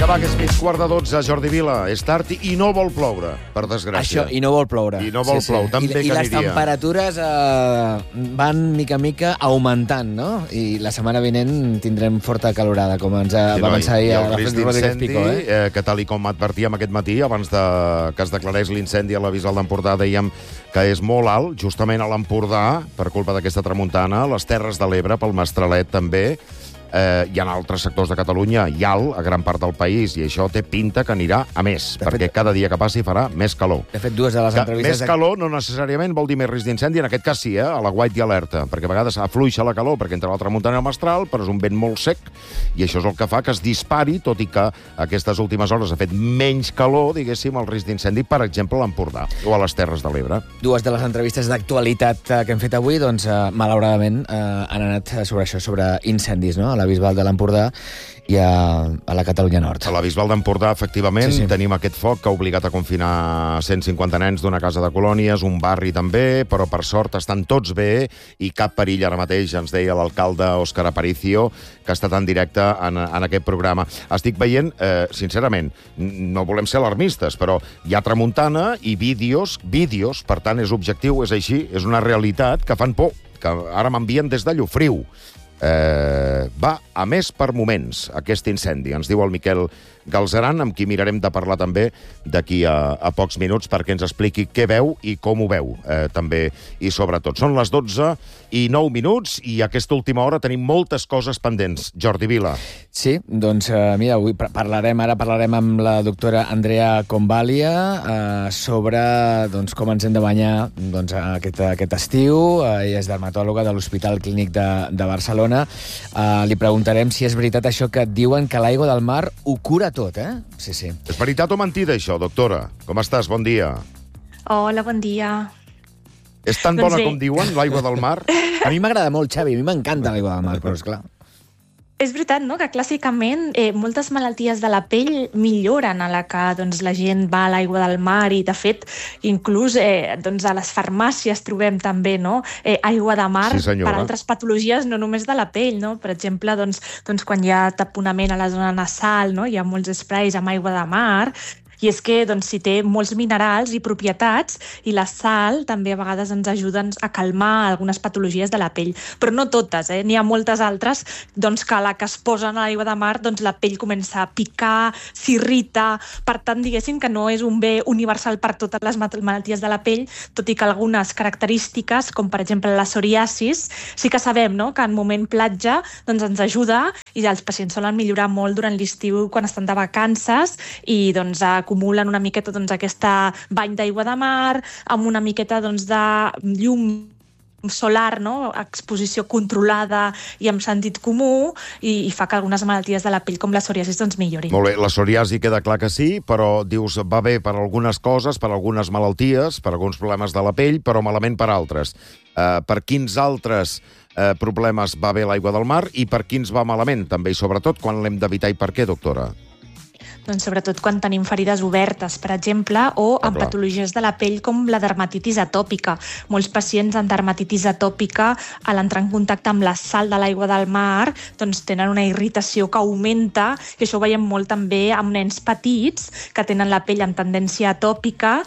va, que és mig quart de 12, Jordi Vila. És tard i no vol ploure, per desgràcia. Això, i no vol ploure. I no vol ploure, tan bé que I les aniria. temperatures van mica en mica augmentant, no? I la setmana vinent tindrem forta calorada, com ens va avançar ahir a la Festa Rodríguez Picó. Que tal i com advertíem aquest matí, abans que es declarés l'incendi a la Bisbal d'Empordà, dèiem que és molt alt, justament a l'Empordà, per culpa d'aquesta tramuntana, les Terres de l'Ebre, pel Mastralet també. Hi ha altres sectors de Catalunya, hi ha a gran part del país, i això té pinta que anirà a més, perquè cada dia que passi farà més calor. De fet, dues de les entrevistes... Més calor no necessàriament vol dir més risc d'incendi, en aquest cas sí, a la White i alerta, perquè a vegades afluixa la calor, perquè entre la tramuntana i el mestral, però és un vent molt sec, i això és el que fa que es dispari, tot i que aquestes últimes hores ha fet menys calor, diguéssim, el risc d'incendi, per exemple, a l'Empordà o a les Terres de l'Ebre. Dues de les entrevistes d'actualitat que hem fet avui, doncs, malauradament, han anat sobre això, sobre incendis, no?, a la Bisbal de l'Empordà i a la Catalunya Nord. A la Bisbal d'Empordà, efectivament, tenim aquest foc que ha obligat a confinar 150 nens d'una casa de colònies, un barri també, però per sort estan tots bé i cap perill ara mateix, ens deia l'alcalde Òscar Aparicio, que ha estat en directe en aquest programa. Estic veient, sincerament, no volem ser alarmistes, però hi ha tramuntana i vídeos, per tant, és objectiu, és així, és una realitat que fan por, que ara m'envien des de Llofriu. Va a més per moments, aquest incendi. Ens diu el Miquel Galzeran, amb qui mirarem de parlar també d'aquí a pocs minuts, perquè ens expliqui què veu i com ho veu, també, i sobretot. Són les 12 i 9 minuts, i a aquesta última hora tenim moltes coses pendents. Jordi Vila. Sí, doncs, mira, avui parlarem amb la doctora Andrea Convalia sobre com ens hem de banyar aquest estiu. Ella és dermatòloga de l'Hospital Clínic de Barcelona. Li preguntarem si és veritat això que diuen que l'aigua del mar ho cura tot, Sí. És veritat o mentida, això, doctora? Com estàs? Bon dia. Hola, bon dia. És tan bona com diuen, l'aigua del mar? A mi m'agrada molt, Xavi, a mi m'encanta l'aigua del mar, però esclar. És veritat, no?, que clàssicament moltes malalties de la pell milloren a la que la gent va a l'aigua del mar, i de fet inclús a les farmàcies trobem també, no?, aigua de mar per altres patologies, no només de la pell, no? Per exemple, quan hi ha taponament a la zona nasal, no?, hi ha molts sprays amb aigua de mar. I és que si té molts minerals i propietats, i la sal també a vegades ens ajuda a calmar algunes patologies de la pell. Però no totes, n'hi ha moltes altres que a la que es posen a l'aigua de mar la pell comença a picar, s'irrita. Per tant, diguéssim que no és un bé universal per totes les malalties de la pell, tot i que algunes característiques, com per exemple la psoriasis, sí que sabem, no?, que en moment platja ens ajuda, i els pacients solen millorar molt durant l'estiu quan estan de vacances, i acumulen una miqueta aquesta bany d'aigua de mar, amb una miqueta de llum solar, no?, exposició controlada i amb sentit comú, i fa que algunes malalties de la pell, com la psoriasis, millorin. Molt bé, la psoriasi queda clar que sí, però dius, va bé per algunes coses, per algunes malalties, per alguns problemes de la pell, però malament per altres. Per quins altres problemes va bé l'aigua del mar i per quins va malament, també, i sobretot quan l'hem d'evitar i per què, doctora? Doncs sobretot quan tenim ferides obertes, per exemple, o amb patologies de la pell com la dermatitis atòpica. Molts pacients amb dermatitis atòpica, a l'entrar en contacte amb la sal de l'aigua del mar, tenen una irritació que augmenta, i això ho veiem molt també amb nens petits que tenen la pell amb tendència atòpica,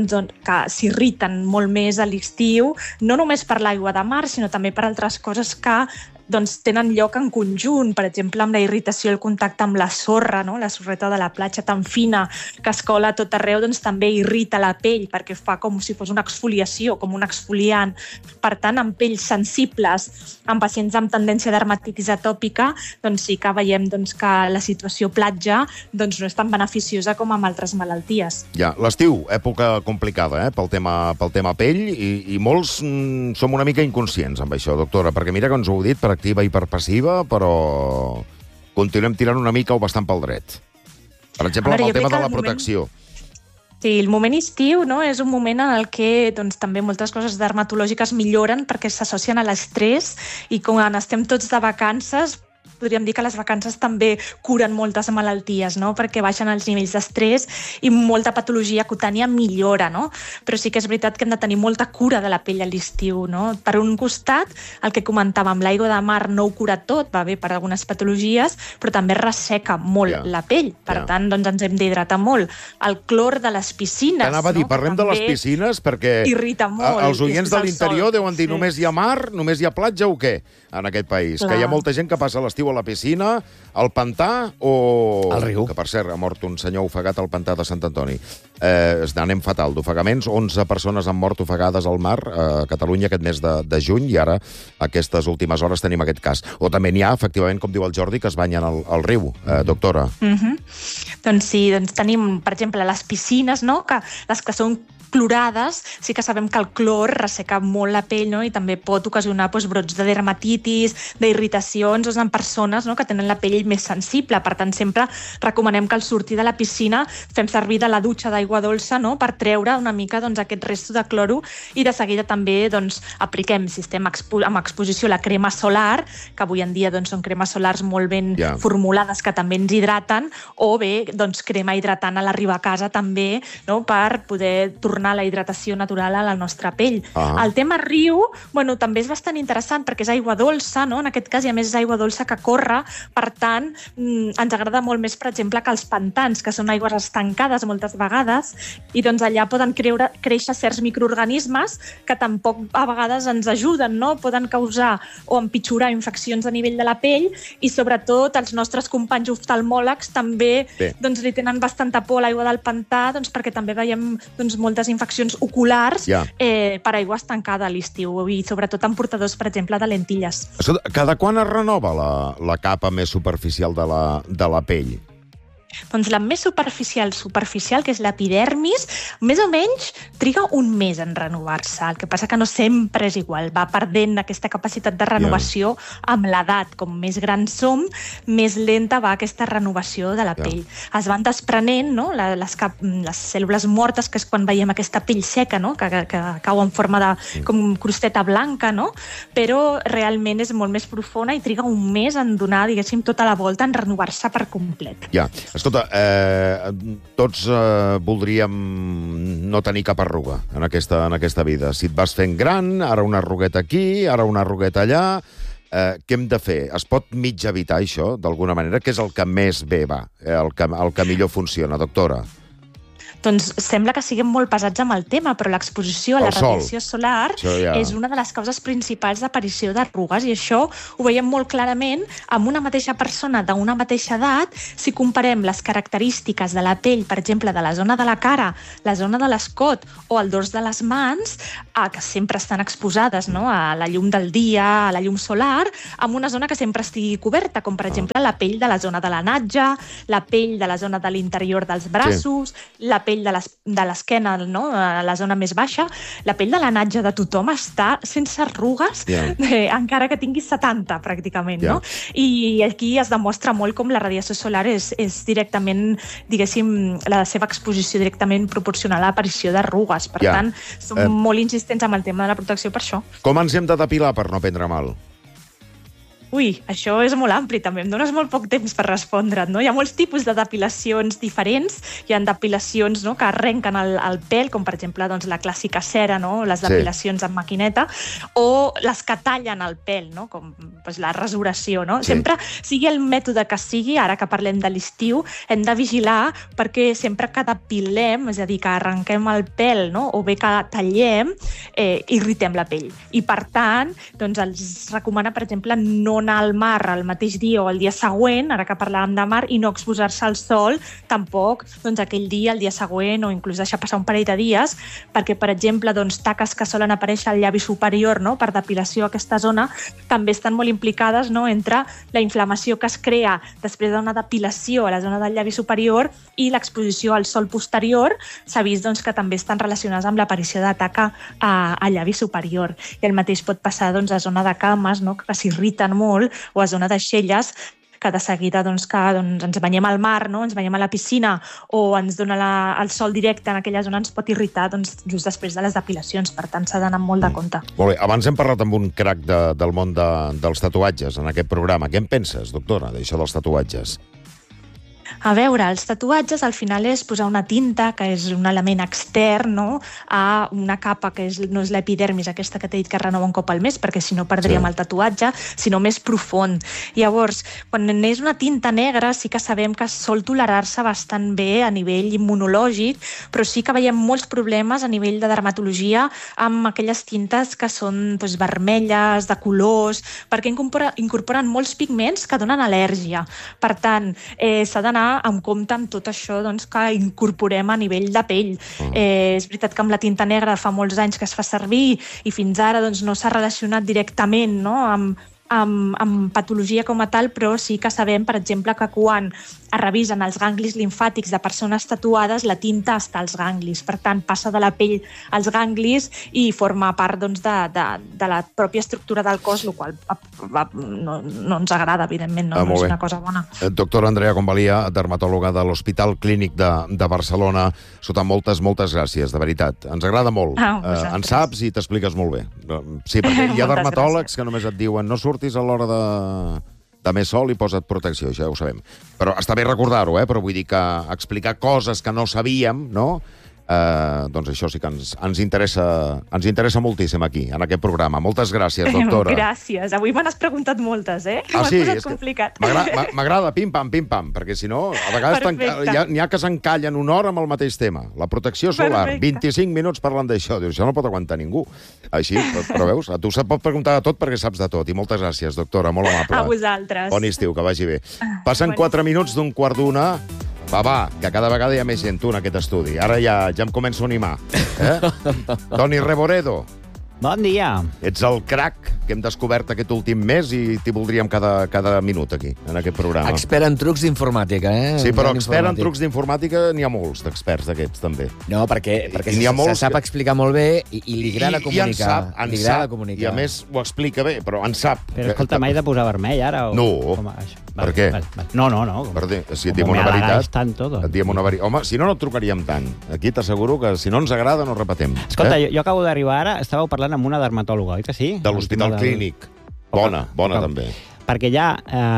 que s'irriten molt més a l'estiu, no només per l'aigua de mar, sinó també per altres coses que tenen lloc en conjunt, per exemple, amb la irritació al contacte amb la sorra, no?, la sorreta de la platja tan fina que es cola a tot arreu, també irrita la pell, perquè fa com si fos una exfoliació, com un exfoliant. Per tant, en pells sensibles, en pacients amb tendència a dermatitis atòpica, sí que veiem que la situació platja no és tan beneficiosa com amb altres malalties. Ja, l'estiu, època complicada, pel tema pell, i molts som una mica inconscients amb això, doctora, perquè mira que ens ho heu dit per activa i per passiva, però continuem tirant una mica o bastant pel dret. Per exemple, amb el tema de la protecció. Sí, el moment estiu, no?, és un moment en el que també moltes coses dermatològiques milloren perquè s'associen a l'estrès, i quan estem tots de vacances podríem dir que les vacances també curen moltes malalties, no? Perquè baixen els nivells d'estrès i molta patologia cutània millora, no? Però sí que és veritat que hem de tenir molta cura de la pell a l'estiu, no? Per un costat, el que comentàvem, l'aigua de mar no ho cura tot, va bé per algunes patologies, però també resseca molt la pell. Per tant, doncs ens hem d'hidratar molt. El clor de les piscines, t'anava a dir, parlem de les piscines, perquè irrita molt. Els oients de l'interior deuen dir només hi ha mar, només hi ha platja o què, en aquest país? Que hi ha molta gent que passa l'estiu a la piscina, al pantà o... Al riu. Que, per cert, ha mort un senyor ofegat al pantà de Sant Antoni. Anem fatal d'ofegaments. 11 persones han mort ofegades al mar a Catalunya aquest mes de juny, i ara, aquestes últimes hores, tenim aquest cas. O també n'hi ha, efectivament, com diu el Jordi, que es banyen al riu, doctora. Doncs sí, tenim, per exemple, les piscines, no? Que les que són clorades, sí que sabem que el clor resseca molt la pell, no? I també pot ocasionar brots de dermatitis, d'irritacions, en persones, no? Que tenen la pell més sensible. Per tant, sempre recomanem que al sortir de la piscina fem servir de la dutxa d'aigua dolça, no? Per treure una mica aquest resto de cloro, i de seguida també apliquem, si estem amb exposició, la crema solar, que avui en dia són cremes solars molt ben formulades, que també ens hidraten, o bé crema hidratant a l'arribar a casa també, no? Per poder tornar la hidratació natural a la nostra pell. El tema riu, també és bastant interessant perquè és aigua dolça, no? En aquest cas, i a més és aigua dolça que corre, per tant, ens agrada molt més, per exemple, que els pantans, que són aigües estancades moltes vegades, i allà poden créixer certs microorganismes que tampoc a vegades ens ajuden, no? Poden causar o empitjorar infeccions a nivell de la pell, i sobretot els nostres companys oftalmòlegs també li tenen bastanta por a l'aigua del pantà, perquè també veiem moltes infeccions oculars per aigua estancada a l'estiu, i sobretot en portadors, per exemple, de lentilles. Cada quan es renova la capa més superficial de la pell? Doncs la més superficial, que és l'epidermis, més o menys triga un mes en renovar-se. El que passa que no sempre és igual. Va perdent aquesta capacitat de renovació amb l'edat. Com més grans som, més lenta va aquesta renovació de la pell. Es van desprenent, no? Les cèl·lules mortes, que és quan veiem aquesta pell seca, no? Que cau en forma de com crosteta blanca, no? Però realment és molt més profunda i triga un mes en donar, diguéssim, tota la volta en renovar-se per complet. Escolta, tots voldríem no tenir cap arruga en aquesta vida. Si et vas fent gran, ara una arrugueta aquí, ara una arrugueta allà, què hem de fer? Es pot mig evitar això, d'alguna manera? Què és el que més bé va, el que millor funciona, doctora? Doncs sembla que siguem molt pesats amb el tema, però l'exposició a la radiació solar és una de les causes principals d'aparició d'arrugues, i això ho veiem molt clarament amb una mateixa persona d'una mateixa edat. Si comparem les característiques de la pell, per exemple, de la zona de la cara, la zona de l'escot o el dors de les mans, que sempre estan exposades, no? A la llum del dia, a la llum solar, amb una zona que sempre estigui coberta, com per exemple la pell de la zona de l'anatge, la pell de la zona de l'interior dels braços, la pell de l'esquena, no? A la zona més baixa. La pell de l'anatge de tothom està sense arrugues, encara que tingui 70, pràcticament, no? I aquí es demostra molt com la radiació solar és directament, diguéssim, la seva exposició directament proporcional a l'aparició d'arrugues. Per tant, som molt insistents amb el tema de la protecció per això. Com ens hem de depilar per no prendre mal? Ui, això és molt ampli, també. Em dones molt poc temps per respondre't, no? Hi ha molts tipus de depilacions diferents. Hi ha depilacions, no?, que arrenquen el pèl, com per exemple la clàssica cera, no?, les depilacions amb maquineta, o les que tallen el pèl, no?, com la rasuració, no? Sempre, sigui el mètode que sigui, ara que parlem de l'estiu, hem de vigilar perquè sempre que depilem, és a dir, que arrenquem el pèl, no?, o bé que tallem, irritem la pell. I, per tant, els recomana, per exemple, no anar al mar el mateix dia o el dia següent, ara que parlàvem de mar, i no exposar-se al sol tampoc aquell dia, el dia següent, o inclús deixar passar un parell de dies, perquè, per exemple, taques que solen aparèixer al llavi superior, no?, per depilació a aquesta zona, també estan molt implicades, no?, entre la inflamació que es crea després d'una depilació a la zona del llavi superior i l'exposició al sol posterior. S'ha vist que també estan relacionades amb l'aparició de taca al llavi superior. I el mateix pot passar a zona de cames, no?, que s'irriten molt, o a zona d'aixelles, que de seguida ens banyem al mar, no? Ens banyem a la piscina o ens dona el sol directe en aquella zona ens pot irritar just després de les depilacions. Per tant, s'ha d'anar amb molt de compte. Molt bé, abans hem parlat amb un crac del món dels tatuatges en aquest programa. Què en penses, doctora, d'això dels tatuatges? A veure, els tatuatges al final és posar una tinta, que és un element extern, no?, a una capa que no és l'epidermis, aquesta que t'he dit que es renova un cop al mes, perquè si no perdríem el tatuatge, sinó més profund. Llavors, quan és una tinta negra sí que sabem que sol tolerar-se bastant bé a nivell immunològic, però sí que veiem molts problemes a nivell de dermatologia amb aquelles tintes que són vermelles, de colors, perquè incorporen molts pigments que donen al·lèrgia. Per tant, s'ha d'anar amb compte amb tot això que incorporem a nivell de pell. És veritat que amb la tinta negra fa molts anys que es fa servir i fins ara no s'ha relacionat directament, no?, amb patologia com a tal, però sí que sabem, per exemple, que quan es revisen els ganglis limfàtics de persones tatuades, la tinta està als ganglis. Per tant, passa de la pell als ganglis i forma part de la pròpia estructura del cos, el qual no ens agrada, evidentment, no és una cosa bona. Doctora Andrea Convalia, dermatòloga de l'Hospital Clínic de Barcelona, sota moltes gràcies, de veritat. Ens agrada molt. En saps i t'expliques molt bé. Sí, perquè hi ha dermatòlegs que només et diuen no surtis a l'hora de més sol i posa't protecció, això ja ho sabem. Però està bé recordar-ho, però vull dir que explicar coses que no sabíem, no?, doncs això sí que ens interessa moltíssim aquí, en aquest programa. Moltes gràcies, doctora. Gràcies. Avui me n'has preguntat moltes, M'ho has posat complicat. M'agrada pim-pam, perquè si no, a vegades n'hi ha que s'encallen una hora amb el mateix tema. La protecció solar, 25 minuts parlant d'això. Dius, això no pot aguantar ningú. Així, però veus, a tu se't pot preguntar de tot perquè saps de tot. I moltes gràcies, doctora, molt amable. A vosaltres. Bon estiu, que vagi bé. Passen 4 minuts d'un quart d'una. Va, que cada vegada hi ha més gent, tu, en aquest estudi. Ara ja em començo a animar. Toni Reboredo. Bon dia. Ets el crac que hem descobert aquest últim mes i t'hi voldríem cada minut aquí, en aquest programa. Expert en trucs d'informàtica, Sí, però expert en trucs d'informàtica n'hi ha molts d'experts d'aquests, també. No, perquè se sap explicar molt bé i li agrada comunicar. En sap, i a més ho explica bé, però en sap. Però escolta, m'he de posar vermell ara? No. Per què? No. Si et diem una veritat... Et diem una veritat. Home, si no et trucaríem tant. Aquí t'asseguro que si no ens agrada no repetem. Escolta, jo acabo d'arribar ara, estàveu parlant amb una dermatòloga, oi que sí? De l'Hospital Clínic. Bona també. Perquè ja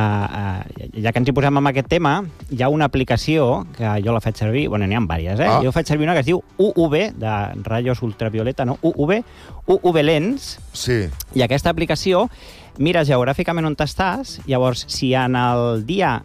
que ens hi posem amb aquest tema, hi ha una aplicació que jo la faig servir, n'hi ha diverses, Jo faig servir una que es diu UUV, de rayos ultravioleta, no? UUV Lens. Sí. I aquesta aplicació mira geogràficament on t'estàs, llavors, si en el dia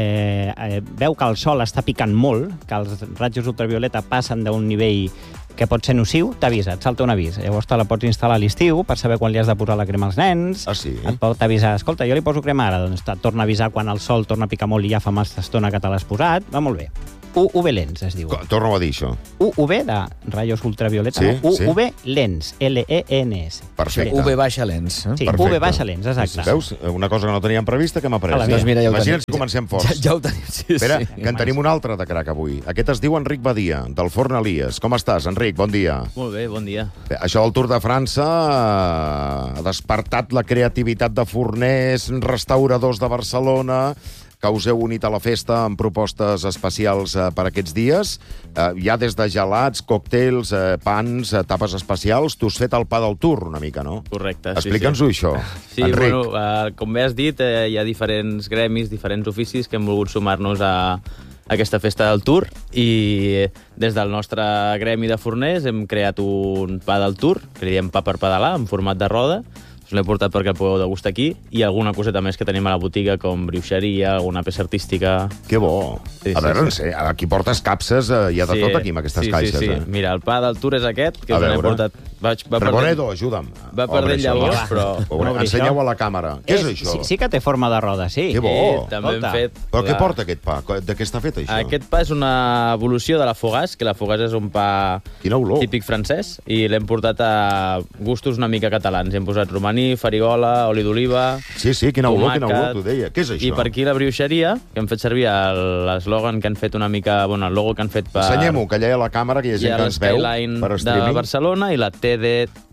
veu que el sol està picant molt, que els rajos ultravioleta passen d'un nivell que pot ser nociu, t'avisa, et salta un avís. Llavors te la pots instal·lar a l'estiu per saber quan li has de posar la crema als nens. Ah, sí? Et pot avisar, escolta, jo li poso crema ara, doncs et torna a avisar quan el sol torna a picar molt i ja fa massa estona que te l'has posat. Va molt bé. UUV Lens, es diu. Torna-ho a dir, això. UUV, de rayos ultravioleta, no? UUV Lens, L-E-N-S. Perfecte. UV baixa lens. Sí, UV baixa lens, exacte. Veus? Una cosa que no teníem prevista que m'ha après. Doncs mira, ja ho tenim. Imagina't si comencem forts. Ja ho tenim, sí. Espera, que en tenim un altre de crac avui. Aquest es diu Enric Badia, del Forn Elies. Com estàs, Enric? Bon dia. Molt bé, bon dia. Bé, això del Tour de França ha despertat la creativitat de forners, restauradors de Barcelona, que us heu unit a la festa amb propostes especials per aquests dies. Hi ha des de gelats, còctels, pans, tapes especials. Tu has fet el pa del Tour una mica, no? Correcte, Explica'ns-ho, això, sí, Enric. Com bé has dit, hi ha diferents gremis, diferents oficis que hem volgut sumar-nos a aquesta festa del Tour i des del nostre gremi de forners hem creat un pa del Tour, que li diem pa per pedalar, en format de roda. Us l'he portat perquè el podeu degustar aquí i alguna coseta més que tenim a la botiga, com brioixeria, alguna peça artística. Que bo. Sí, a veure, sí. Aquí portes capses, hi ha de tot aquí, amb aquestes caixes. Sí. Mira, el pa del Tour és aquest, que us l'he portat... Reboredo, ajuda'm. Va perdent llavors, però... Ensenyeu a la càmera. Què és això? Sí que té forma de roda, sí. Que bo. També hem fet... Però què porta aquest pa? De què està fet, això? Aquest pa és una evolució de la Fogàs, que la Fogàs és un pa típic francès, i l'hem portat a gustos una mica catalans. Hem posat romaní, farigola, oli d'oliva... Sí, quina olor, t'ho deia. Què és això? I per aquí la brioixeria, que hem fet servir l'eslògan que han fet una mica... Bueno, el logo que han fet per... Ensenyem-ho, que allà hi ha la càmera, que hi ha gent que ens veu per streaming. De Barcelona i la TD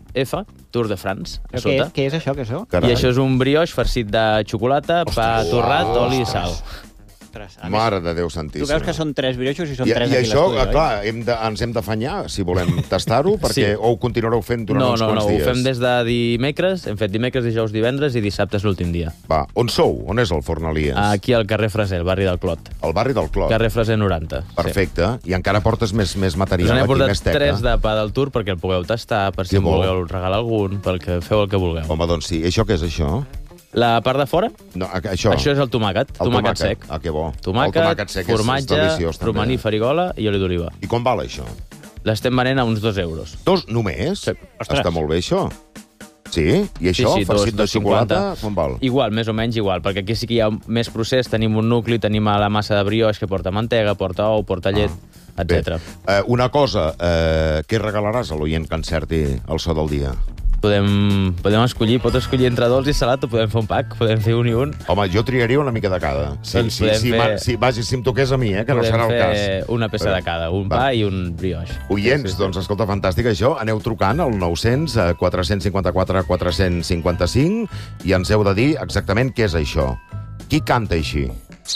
F, Tour de France, a Però sota. què és això, que això? I això és un brioix farcit de xocolata, pa torrat, oli i sal. Mare de Déu santíssima. Tu veus que són 3 brioixos i són 3 I aquí això, a l'estudi, clar, ens hem d'afanyar, si volem tastar-ho, perquè o ho continuareu fent durant uns quants dies? No, ho fem des de dimecres, hem fet dimecres, dijous, divendres i dissabte és l'últim dia. Va, on sou? On és el Forn Elies? Aquí al carrer Freser, el barri del Clot. Al barri del Clot. Carrer Freser 90. Perfecte. I encara portes més material Us n'he aquí, portat més teca. 3 de pa del Tour perquè el pugueu tastar, per si Que bo. voleu regalar algun, perquè feu el que vulgueu. Home, doncs sí. I això què és, això? La part de fora? No, això. Això és el tomàquet, tomàquet sec. Ah, que bo. Tomàquet, el tomàquet sec formatge, és deliciós, també. romaní, farigola i oli d'oliva. I com val això? L'estem venent a uns 2 euros. 2 només? Sí. Està molt bé, això. Sí? I això, farcit de xocolata, com val? Igual, més o menys igual, perquè aquí sí que hi ha més procés. Tenim un nucli, tenim la massa de brioix que porta mantega, porta ou, porta llet, etc. Una cosa, què regalaràs a l'oient que encerti el so del dia? Podem escollir, pot escollir entre dolç i salat o podem fer un pack, podem fer un i un. Home, jo triaria una mica de cada. Doncs podem Si em toqués a mi, que no serà el cas. Podem fer una peça de cada, un pa i un brioix. Oients, doncs escolta, fantàstic això. Aneu trucant al 900 454 455 i ens heu de dir exactament què és això. Qui canta així?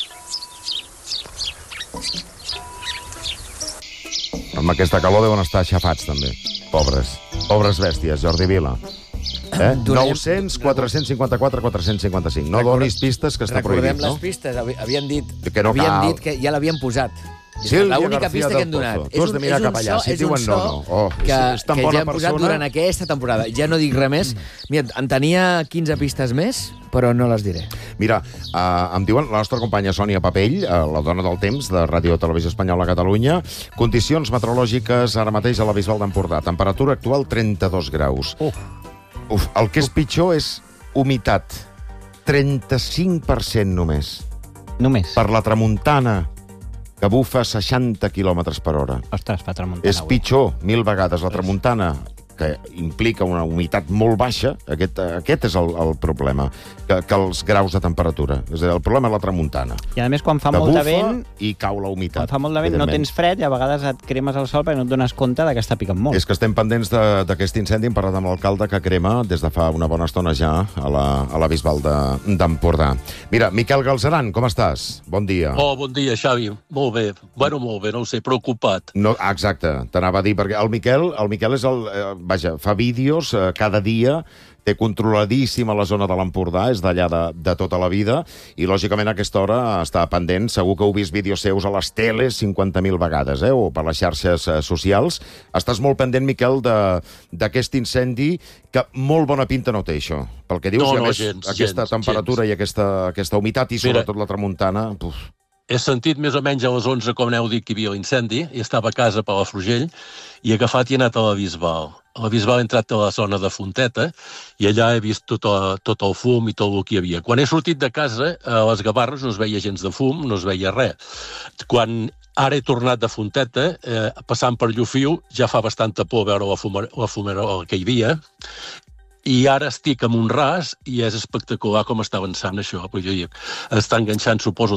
Amb aquesta calor deuen estar aixafats, també. Pobres bèsties, Jordi Vila. 900 454 455. No donis pistes, que està prohibit, no? Recordem les pistes. Havien dit Que no cal. que ja l'havien posat. Sílvia L'única García pista que del hem donat. Pozo. Tu has de mirar cap allà, si et diuen no. Que és tan ja bona hem posat persona. durant aquesta temporada. Ja no dic res més. Mira, en tenia 15 pistes més, però no les diré. Mira, em diuen la nostra companya Sònia Papell, la dona del temps de Ràdio Televisió Espanyola a Catalunya, condicions meteorològiques ara mateix a la Bisbal d'Empordà. Temperatura actual 32 graus. El que és pitjor és humitat. 35% només. Només. Per la tramuntana, que bufa 60 km per hora. Ostres, fa tramuntana. És pitjor, 1000 vegades, la tramuntana, que implica una humitat molt baixa. Aquest és el problema, que els graus de temperatura. És a dir, el problema és la tramuntana. I a més, quan fa Que molt de bufa vent, i cau la humitat. quan fa molt de vent no evidentment. tens fred i a vegades et cremes al sol perquè no et dones compte que està picant molt. És que estem pendents d'aquest incendi. Hem parlat amb l'alcalde que crema des de fa una bona estona ja a la Bisbal d'Empordà. Mira, Miquel Galzeran, com estàs? Bon dia. Oh, bon dia, Xavi. Molt bé. Bueno, molt bé, no ho sé, preocupat. No, exacte, t'anava a dir, perquè el Miquel és vaja, fa vídeos cada dia, té controladíssima la zona de l'Empordà, és d'allà de tota la vida, i lògicament a aquesta hora està pendent. Segur que heu vist vídeos seus a les teles 50.000 vegades, o per les xarxes socials. Estàs molt pendent, Miquel, d'aquest incendi, que molt bona pinta no té, això. Pel que dius, No, i a no, més, gens, aquesta temperatura i aquesta humitat, i sobretot la tramuntana... He sentit més o menys a les 11, com aneu dit, que hi havia l'incendi, i estava a casa a Palafrugell, i he agafat i he anat a la Bisbal. A la Bisbal he entrat a la zona de Fonteta, i allà he vist tot el fum i tot el que hi havia. Quan he sortit de casa, a les Gavarres no es veia gens de fum, no es veia res. Quan ara he tornat de Fonteta, passant per Llofiu, ja fa bastanta por veure la fumarola que hi havia, i ara estic amb un ras i és espectacular com està avançant això. Està enganxant, suposo,